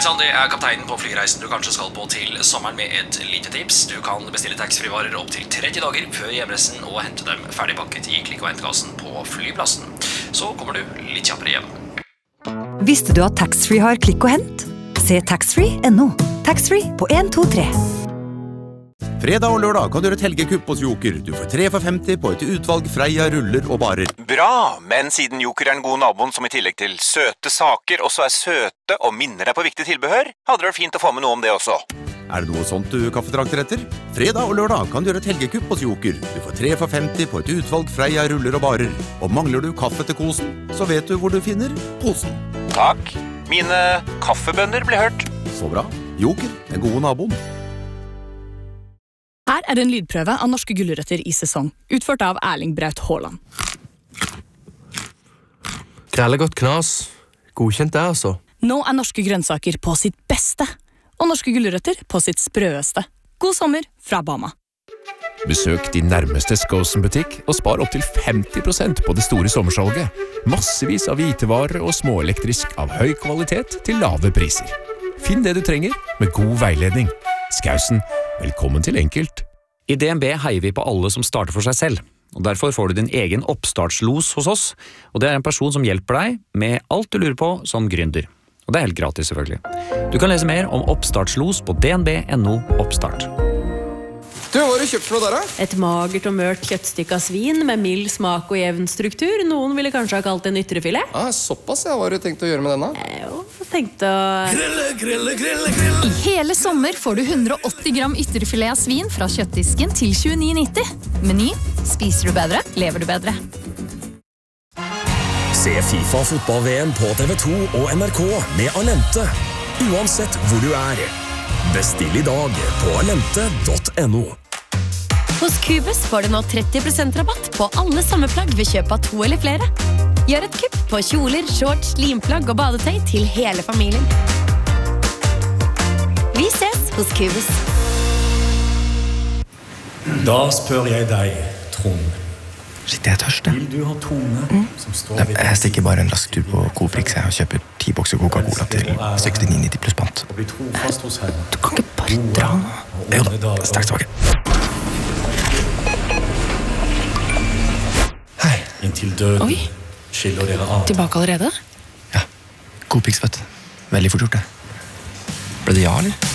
Hei sann, det kapteinen på flyreisen du kanskje skal på til sommeren med et lite tips. Du kan bestille taxfree-varer opp til 30 dager før hjemreisen og hente dem ferdigpakket i klikk- og hentkassen på flyplassen. Så kommer du litt kjappere hjem. Visste du at taxfree har klikk og hent? Se taxfree.no. Taxfree på 1, 2, 3. Fredag og lørdag kan du gjøre et helgekupp hos Joker. Du får 3 for 50 på et utvalg Freia ruller og barer. Bra, men siden Joker den gode naboen som i tillegg til søte saker også søte og minner deg på viktig tilbehør, hadde det vært fint å få med noe om det også. Det noe sånt du kaffetrakter etter? Fredag og lørdag kan du gjøre et helgekupp hos Joker. Du får 3 for 50 på et utvalg Freia ruller og barer. Og mangler du kaffe til kosen, så vet du hvor du finner posen. Takk. Mine kaffebønner ble hørt. Så bra. Joker, den gode naboen. Her det en lydprøve av norske gulrøtter i sesong, utført av Erling Braut Haaland. Krellegodt knas. Godkjent det, altså. Nå norske grønnsaker på sitt beste, og norske gulrøtter på sitt sprøeste. God sommer fra Bama. Besøk din nærmeste Skosen-butikk og spar opp til 50% på det store sommersalget. Massevis av hvitevarer og småelektrisk av høy kvalitet til lave priser. Finn det du trenger med god veiledning. Skausen, velkommen til enkelt. I DNB heier vi på alle som starter for seg selv, og derfor får du din egen oppstartslos hos oss, og det en person som hjelper deg med alt du lurer på som gründer. Og det helt gratis selvfølgelig. Du kan lese mer om oppstartslos på dnb.no oppstart. Du, hva har du kjøpt for noe der, da? Et magert og mørkt kjøttstykke av svin med mild smak og jevn struktur. Noen ville kanskje ha kalt det en ytrefilet. Såpass, ja. Hva har du tenkt å gjøre med denne? Tenkte å... I hele sommer får du 180 gram ytterfilet av svin fra kjøttdisken til 29,90. Meny. Spiser du bedre, lever du bedre. Se FIFA fotball-VM på TV2 og NRK med Alente. Uansett hvor du Bestill i dag på alente.no. Hos Cubus får du nå 30% rabatt på alle sommerplagg ved kjøp av 2 eller flere. Gjør et kupp på kjoler, shorts, limplagg og badetøy til hele familien. Vi ses hos Cubus. Da spør jeg deg, Trond. Shit, jeg tørst, Vil du ha tone som står ved Jeg stikker bare en rask tur på Coprix og kjøper 10 bokser Coca-Cola til 69,90 pluss pant. Og bli trofast hos Herren. Du kan ikke bare dra nå. Jo da, straks tilbake. Hei. Inntil døden skiller dere av. Tilbake allerede? Ja, Coprix, vet du. Veldig fort gjort det. Ble det ja, eller?